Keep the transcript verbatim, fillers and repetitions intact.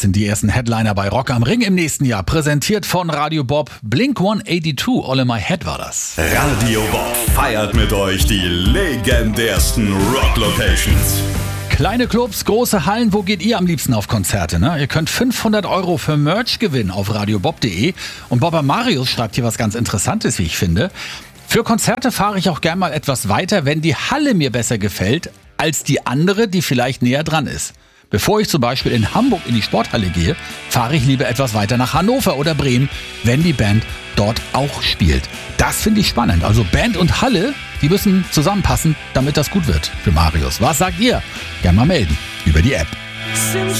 sind die ersten Headliner bei Rock am Ring im nächsten Jahr. Präsentiert von Radio Bob. Blink hundertzweiundachtzig, All in My Head war das. Radio Bob feiert mit euch die legendärsten Rock-Locations. Kleine Clubs, große Hallen, wo geht ihr am liebsten auf Konzerte? Ne? Ihr könnt fünfhundert Euro für Merch gewinnen auf radiobob punkt de. Und Bobber Marius schreibt hier was ganz Interessantes, wie ich finde. Für Konzerte fahre ich auch gern mal etwas weiter, wenn die Halle mir besser gefällt als die andere, die vielleicht näher dran ist. Bevor ich zum Beispiel in Hamburg in die Sporthalle gehe, fahre ich lieber etwas weiter nach Hannover oder Bremen, wenn die Band dort auch spielt. Das finde ich spannend. Also Band und Halle, die müssen zusammenpassen, damit das gut wird für Marius. Was sagt ihr? Gerne mal melden über die App.